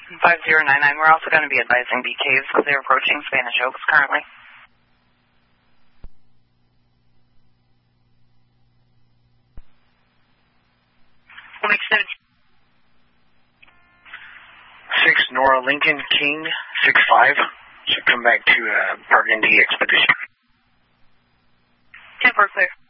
5099. We're also going to be advising BKs because they're approaching Spanish Oaks currently. We'll 6 Nora Lincoln King 65 should come back to Burgundy Expedition. 10-4 clear.